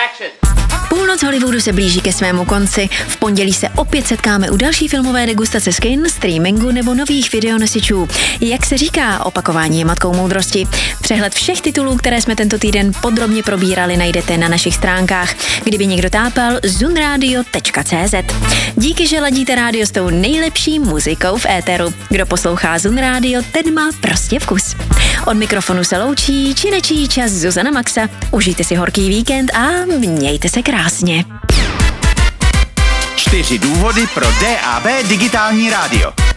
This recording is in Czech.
Půlnoc Hollywoodu se blíží ke svému konci. V pondělí se opět setkáme u další filmové degustace z kin, streamingu nebo nových videonosičů. Jak se říká, opakování je matkou moudrosti. Přehled všech titulů, které jsme tento týden podrobně probírali, najdete na našich stránkách. Kdyby někdo tápal, zunradio.cz. Díky, že ladíte rádio s tou nejlepší muzikou v éteru. Kdo poslouchá Zun Radio, ten má prostě vkus. Od mikrofonu se loučí činečí čas Zuzana Maxa. Užijte si horký víkend a mějte se krásně. 4 důvody pro DAB digitální rádio.